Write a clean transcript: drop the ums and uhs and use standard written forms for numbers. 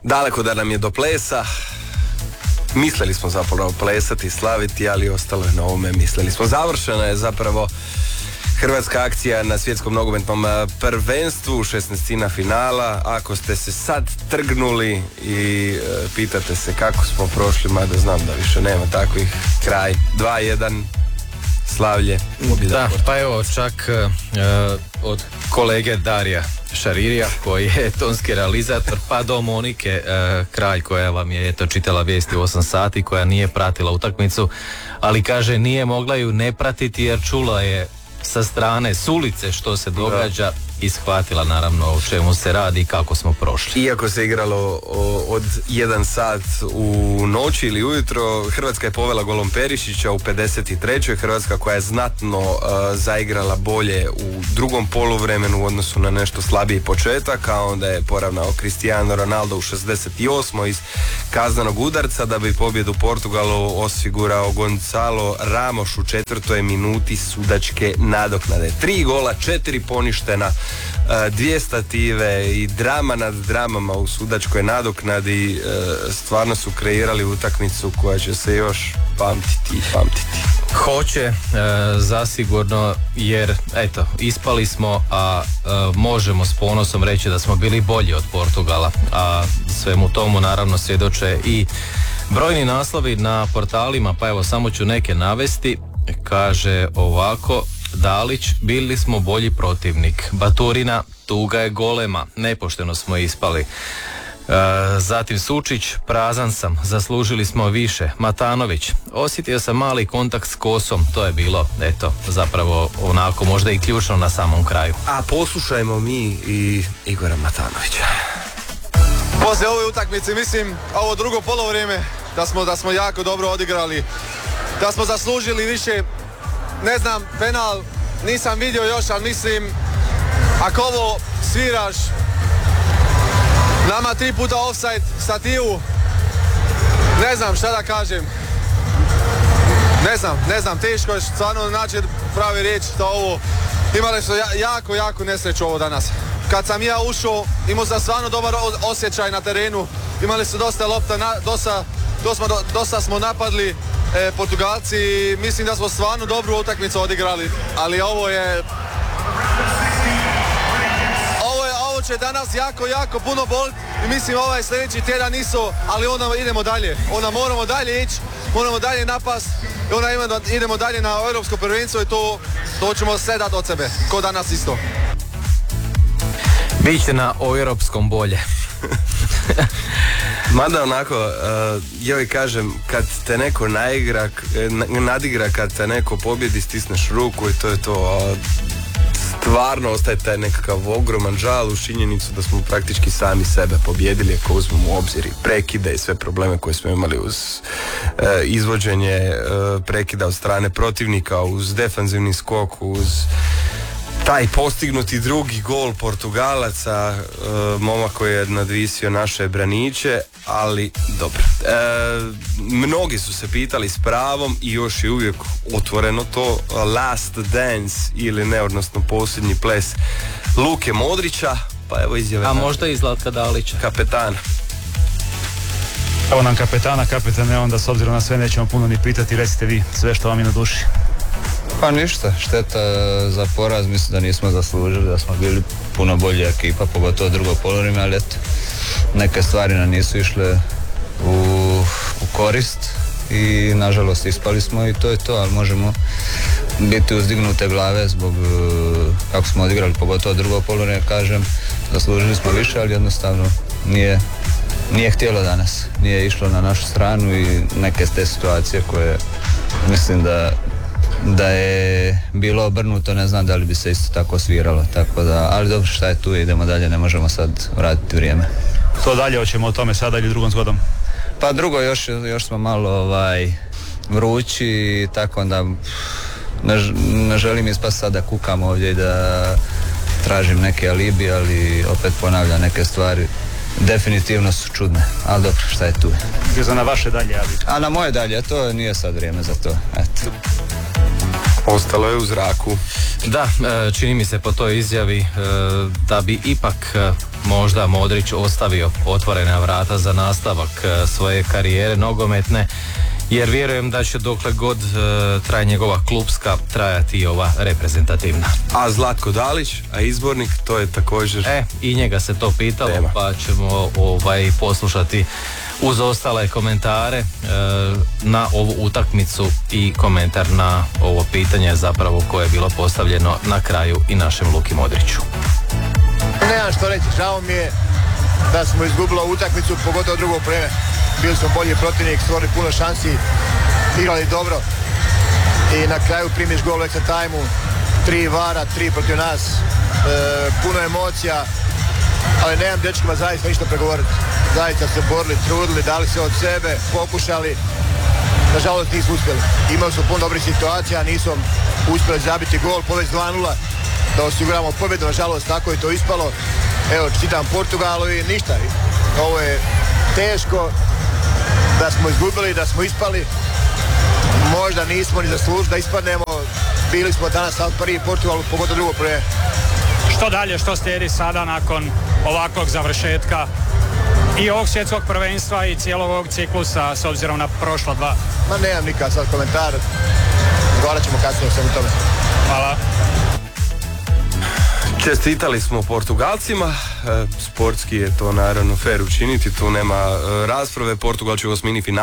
Daleko da nam je do plesa. Mislili smo zapravo plesati, slaviti, ali ostalo je na ovome. Mislili smo. Završena je zapravo hrvatska akcija na svjetskom nogometnom prvenstvu, 16. finala. Ako ste se sad trgnuli i pitate se kako smo prošli, mada znam da više nema takvih, kraj 2-1, slavlje. Da, pa evo čak od kolege Darija Šaririja, koji je tonski realizator, pa do Monike Kralj, koja vam je eto čitala vijesti u 8 sati, koja nije pratila utakmicu, ali kaže nije mogla ju ne pratiti jer čula je sa strane, s ulice što se događa i shvatila naravno o čemu se radi i kako smo prošli. Iako se igralo od 1 sat u noći ili ujutro, Hrvatska je povela golom Perišića u 53. Hrvatska koja je znatno zaigrala bolje u drugom poluvremenu u odnosu na nešto slabiji početak, a onda je poravnao Cristiano Ronaldo u 68. iz kaznenog udarca da bi pobjedu Portugalu osigurao Gonzalo Ramos u 4. minuti sudačke nadoknade. 3 gola, 4 poništena, 2 stative i drama nad dramama u sudačkoj nadoknadi. Stvarno su kreirali utakmicu koja će se još pamtiti. Hoće, zasigurno, jer eto, ispali smo, a možemo s ponosom reći da smo bili bolji od Portugala, a svemu tomu naravno svjedoče i brojni naslovi na portalima, pa evo samo ću neke navesti. Kaže ovako: Dalić, bili smo bolji protivnik. Baturina, tuga je golema, nepošteno smo ispali. Zatim Sučić, prazan sam, zaslužili smo više. Matanović, osjetio sam mali kontakt s kosom, to je bilo, eto, zapravo onako možda i ključno na samom kraju. A poslušajmo mi i Igora Matanovića. Poslije ove utakmice, mislim, ovo drugo polovrijeme, da smo jako dobro odigrali, da smo zaslužili više. Ne znam, penal nisam vidio još, ali mislim, ako ovo sviraš, nama 3 puta offside, stativu, ne znam šta da kažem. Ne znam, teško je stvarno naći pravi riječ za ovo. Imali su jako nesreću ovo danas. Kad sam ja ušao, imao sam stvarno dobar osjećaj na terenu, imali su dosta lopta, dosta smo napadli Portugalci, mislim da smo stvarno dobru utakmicu odigrali, ali ovo će danas jako puno boliti i mislim ovaj sljedeći tjedan nisu, ali onda idemo dalje, onda moramo dalje ići, moramo dalje napast i onda idemo dalje na europsko prvenstvo i to ćemo sve dati od sebe, ko danas isto. Biće na europskom bolje. Mada onako, joj kažem, kad te neko nadigra, kad te neko pobjedi, stisneš ruku i to je to. Stvarno ostaje taj nekakav ogroman žal u činjenicu da smo praktički sami sebe pobjedili, ako uzmemo u obzir i prekide i sve probleme koje smo imali uz izvođenje prekida od strane protivnika, uz defanzivni skok, uz taj postignuti drugi gol Portugalaca, momak koji je nadvisio naše braniće, ali dobro. Mnogi su se pitali s pravom i još je uvijek otvoreno to last dance ili ne, odnosno posljednji ples Luke Modrića, pa evo izjave. A možda i Zlatka Dalića. Kapetana. Evo nam kapetane, onda s obzirom na sve nećemo puno ni pitati, recite vi sve što vam je na duši. Pa ništa, šteta za poraz, mislim da nismo zaslužili, da smo bili puno bolja ekipa, pogotovo drugo polovrijeme, ali eto, neke stvari nam nisu išle u korist i nažalost ispali smo i to je to, ali možemo biti uzdignute glave zbog kako smo odigrali, pogotovo drugo polovrijeme, kažem, zaslužili smo više, ali jednostavno nije htjelo danas, nije išlo na našu stranu i neke te situacije koje mislim da je bilo obrnuto, ne znam da li bi se isto tako sviralo, tako da, ali dobro, šta je tu, idemo dalje, ne možemo sad vratiti vrijeme. To dalje, hoćemo o tome sada ili drugom zgodom? Pa drugo, još smo malo vrući, tako da ne želim ispast sada da kukam ovdje i da tražim neke alibi, ali opet ponavljam, neke stvari definitivno su čudne, ali dobro, šta je tu. Za na vaše dalje, ali... A na moje dalje, to nije sad vrijeme za to, eto. Ostalo je u zraku. Da, čini mi se po toj izjavi da bi ipak možda Modrić ostavio otvorena vrata za nastavak svoje karijere nogometne, jer vjerujem da će dokle god traje njegova klupska trajati i ova reprezentativna. A Zlatko Dalić, a izbornik, to je također... I njega se to pitalo, tema. pa ćemo poslušati uz ostale komentare na ovu utakmicu i komentar na ovo pitanje zapravo koje je bilo postavljeno na kraju i našem Luki Modriću. Nemam što reći, žao mi je da smo izgubili utakmicu, pogotovo drugo vrijeme. Bili smo bolji protivnik, stvorili puno šansi, igrali dobro i na kraju primiš gol u extra time-u, 3 vara, 3 protiv nas, puno emocija, ali nemam dečkima zaista ništa pregovoriti. Zaista se borili, trudili, dali se od sebe, pokušali, nažalost nisu uspjeli. Imali su puno dobrih situacija, nisu uspjeli zabiti gol, povesti 2-0, da osiguramo pobjedu, nažalost tako je to ispalo. Evo, čitam Portugalu i ništa. Ovo je teško, da smo izgubili, da smo ispali. Možda nismo ni zaslužili da ispadnemo. Bili smo danas sad prvi Portugal, pogotovo drugo prije. Što dalje, što slijedi sada nakon ovakvog završetka i ovog svjetskog prvenstva i cijelog ovog ciklusa s obzirom na prošla dva? Ma nemam nikad sad komentar. Razgovarat ćemo kasnije o svemu tome. Hvala. Čestitali smo Portugalcima, sportski je to naravno fair učiniti, tu nema rasprave. Portugal će u osmini finala